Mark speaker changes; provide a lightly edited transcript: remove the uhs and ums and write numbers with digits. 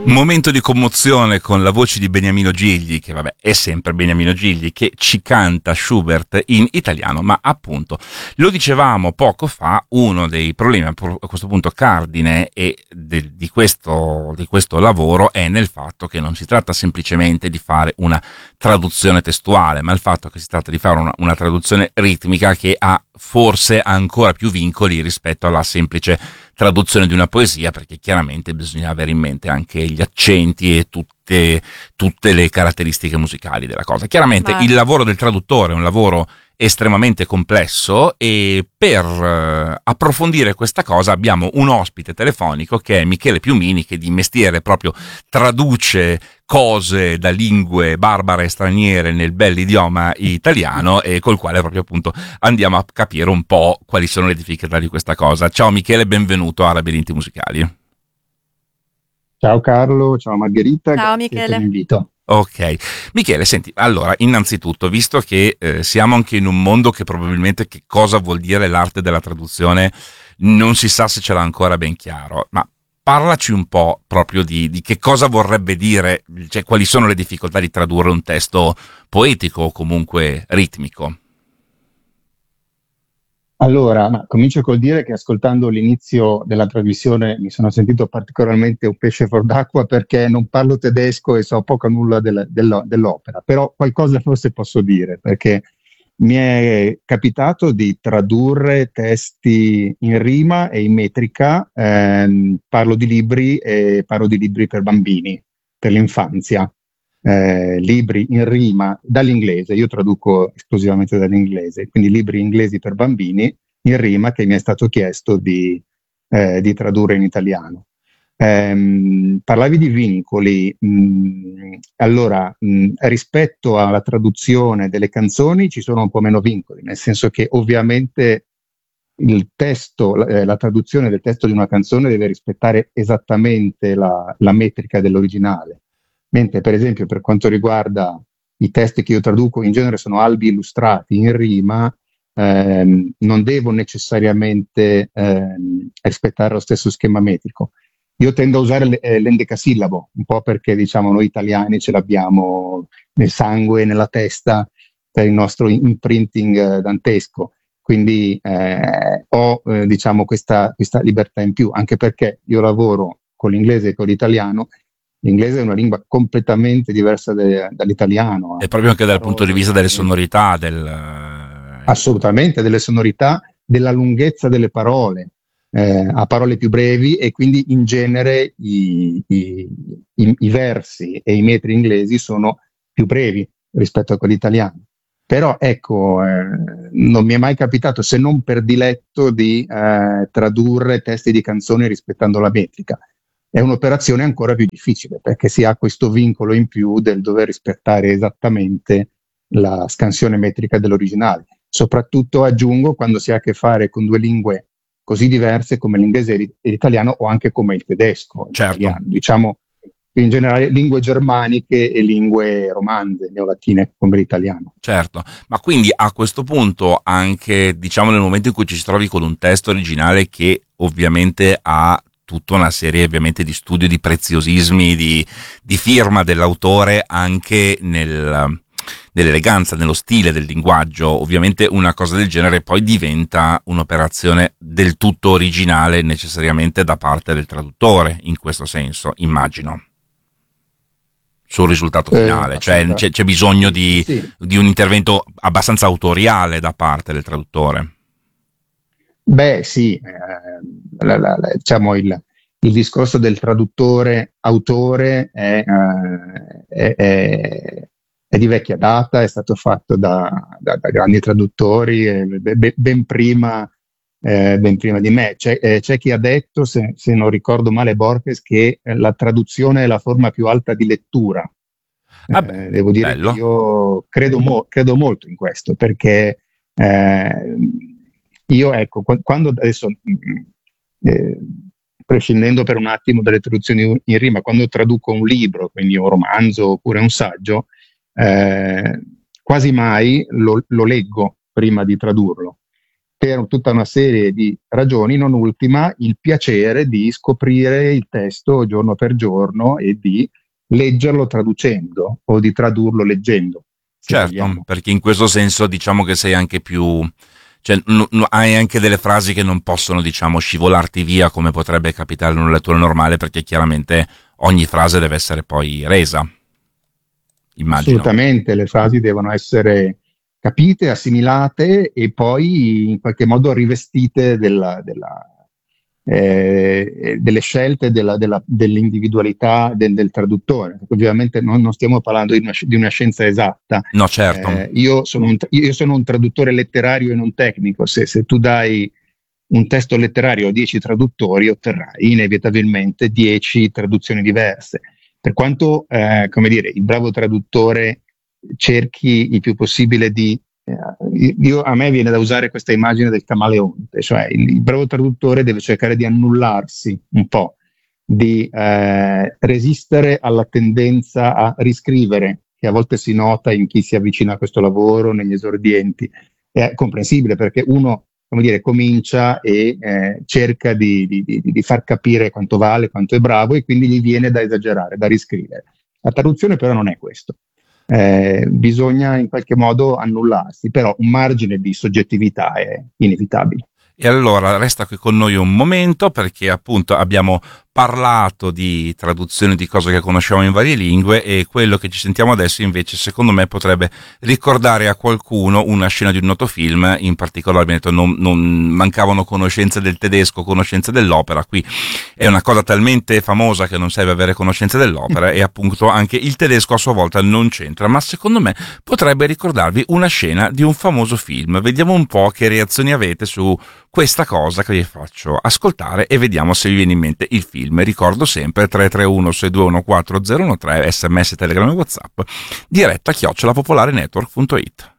Speaker 1: Momento di commozione con la voce di Beniamino Gigli, che vabbè è sempre Beniamino Gigli, che ci canta Schubert in italiano, ma appunto lo dicevamo poco fa, uno dei problemi a questo punto cardine di questo lavoro è nel fatto che non si tratta semplicemente di fare una traduzione testuale, ma il fatto che si tratta di fare una traduzione ritmica che ha forse ancora più vincoli rispetto alla semplice traduzione di una poesia, perché chiaramente bisogna avere in mente anche gli accenti e tutte le caratteristiche musicali della cosa. Chiaramente il lavoro del traduttore è un lavoro estremamente complesso e per approfondire questa cosa abbiamo un ospite telefonico che è Michele Piumini, che di mestiere proprio traduce cose da lingue barbare e straniere nel bell'idioma italiano e col quale proprio appunto andiamo a capire un po' quali sono le difficoltà di questa cosa. Ciao Michele, benvenuto a Labirinti Musicali.
Speaker 2: Ciao Carlo, ciao Margherita,
Speaker 3: Ciao
Speaker 2: grazie per
Speaker 3: Michele.
Speaker 2: l'invito.
Speaker 1: Ok, Michele, senti, allora, innanzitutto, visto che siamo anche in un mondo che probabilmente che cosa vuol dire l'arte della traduzione non si sa se ce l'ha ancora ben chiaro, ma parlaci un po' proprio di che cosa vorrebbe dire, cioè quali sono le difficoltà di tradurre un testo poetico o comunque ritmico.
Speaker 2: Allora, comincio col dire che ascoltando l'inizio della trasmissione mi sono sentito particolarmente un pesce fuor d'acqua perché non parlo tedesco e so poco o nulla dell'opera, però qualcosa forse posso dire perché mi è capitato di tradurre testi in rima e in metrica, parlo di libri e parlo di libri per bambini, per l'infanzia. Libri in rima dall'inglese, io traduco esclusivamente dall'inglese, quindi libri inglesi per bambini in rima che mi è stato chiesto di tradurre in italiano. Parlavi di vincoli, allora rispetto alla traduzione delle canzoni ci sono un po' meno vincoli, nel senso che ovviamente il testo, la traduzione del testo di una canzone deve rispettare esattamente la metrica dell'originale. Mentre, per esempio, per quanto riguarda i testi che io traduco, in genere sono albi illustrati in rima, non devo necessariamente rispettare lo stesso schema metrico. Io tendo a usare l'endecasillabo, un po' perché diciamo noi italiani ce l'abbiamo nel sangue, nella testa, per il nostro imprinting dantesco. Quindi ho diciamo questa libertà in più, anche perché io lavoro con l'inglese e con l'italiano. L'inglese è una lingua completamente diversa dall'italiano.
Speaker 1: E proprio anche dal punto di vista delle
Speaker 2: Parole,
Speaker 1: sonorità,
Speaker 2: assolutamente, delle sonorità, della lunghezza delle parole. Ha parole più brevi e quindi in genere i versi e i metri inglesi sono più brevi rispetto a quelli italiani. Però ecco, non mi è mai capitato, se non per diletto, di tradurre testi di canzoni rispettando la metrica. È un'operazione ancora più difficile perché si ha questo vincolo in più del dover rispettare esattamente la scansione metrica dell'originale. Soprattutto aggiungo quando si ha a che fare con due lingue così diverse come l'inglese e l'italiano o anche come il tedesco,
Speaker 1: certo.
Speaker 2: l'italiano. Diciamo in generale lingue germaniche e lingue romanze, neolatine come l'italiano.
Speaker 1: Certo, ma quindi a questo punto anche, diciamo, nel momento in cui ci si trovi con un testo originale che ovviamente ha tutta una serie ovviamente di studi, di preziosismi, di firma dell'autore anche nell'eleganza, nello stile del linguaggio, ovviamente una cosa del genere poi diventa un'operazione del tutto originale necessariamente da parte del traduttore, in questo senso, immagino. Sul risultato finale, cioè c'è bisogno di un intervento abbastanza autoriale da parte del traduttore.
Speaker 2: Beh sì, diciamo il discorso del traduttore-autore è di vecchia data, è stato fatto da grandi traduttori ben prima di me. C'è chi ha detto, se non ricordo male, Borges, che la traduzione è la forma più alta di lettura. Devo dire che
Speaker 1: bello.
Speaker 2: io credo molto in questo, perché io, ecco, quando adesso, eh, prescindendo per un attimo dalle traduzioni in rima, quando traduco un libro, quindi un romanzo oppure un saggio, quasi mai lo leggo prima di tradurlo. per tutta una serie di ragioni, non ultima il piacere di scoprire il testo giorno per giorno e di leggerlo traducendo o di tradurlo leggendo.
Speaker 1: Certo, perché in questo senso diciamo che sei anche più, cioè hai anche delle frasi che non possono, diciamo, scivolarti via come potrebbe capitare in un lettore normale, perché chiaramente ogni frase deve essere poi resa, immagino.
Speaker 2: Assolutamente, le frasi devono essere capite, assimilate e poi in qualche modo rivestite delle scelte dell'individualità del traduttore. Ovviamente non stiamo parlando di una scienza esatta.
Speaker 1: No, certo.
Speaker 2: Io sono un traduttore letterario e non tecnico. Se tu dai un testo letterario a 10 traduttori, otterrai inevitabilmente 10 traduzioni diverse. Per quanto, come dire, il bravo traduttore cerchi il più possibile di... a me viene da usare questa immagine del camaleonte, cioè il bravo traduttore deve cercare di annullarsi un po', di resistere alla tendenza a riscrivere, che a volte si nota in chi si avvicina a questo lavoro, negli esordienti. È comprensibile perché uno, come dire, comincia e cerca di far capire quanto vale, quanto è bravo, e quindi gli viene da esagerare, da riscrivere. La traduzione però non è questo. Bisogna in qualche modo annullarsi, però un margine di soggettività è inevitabile.
Speaker 1: E allora resta qui con noi un momento, perché appunto abbiamo parlato di traduzione di cose che conosciamo in varie lingue, e quello che ci sentiamo adesso invece secondo me potrebbe ricordare a qualcuno una scena di un noto film. In particolare abbiamo detto non mancavano conoscenze del tedesco, conoscenze dell'opera. Qui è una cosa talmente famosa che non serve avere conoscenze dell'opera, e appunto anche il tedesco a sua volta non c'entra, ma secondo me potrebbe ricordarvi una scena di un famoso film. Vediamo un po' che reazioni avete su questa cosa che vi faccio ascoltare e vediamo se vi viene in mente il film. Ricordo sempre 331-621-4013, sms, telegram e whatsapp, diretta @popolarenetwork.it.